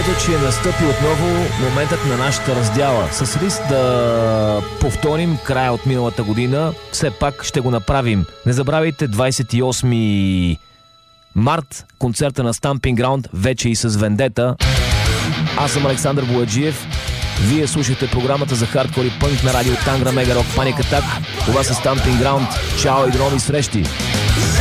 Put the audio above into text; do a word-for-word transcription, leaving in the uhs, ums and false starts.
ето, че е настъпи отново моментът на нашата раздяла. С риск да повторим края от миналата година, все пак ще го направим. Не забравяйте, двадесет и осми март, концерта на Stamping Ground, вече и с Вендета. Аз съм Александър Бояджиев. Вие слушате програмата за хардкор и пънк на радио Тангра Мега Рок Паник Атак. Това са Stamping Ground. Чао и до нови срещи!